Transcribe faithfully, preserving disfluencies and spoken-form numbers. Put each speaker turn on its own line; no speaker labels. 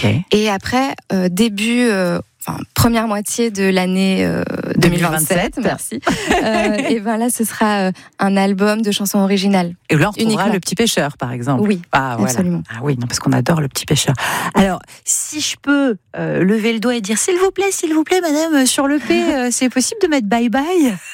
Okay.
Et après, euh, début, euh, enfin, première moitié de l'année euh, deux mille vingt-sept, merci. euh, et ben là, ce sera euh, un album de chansons originales.
Et là, on retrouvera
uniquement.
Le Petit Pêcheur, par exemple.
Oui,
ah, voilà.
absolument.
Ah oui, non, parce qu'on adore Le Petit Pêcheur. Alors, si je peux euh, lever le doigt et dire, s'il vous plaît, s'il vous plaît, madame, sur le P, euh, c'est possible de mettre bye bye?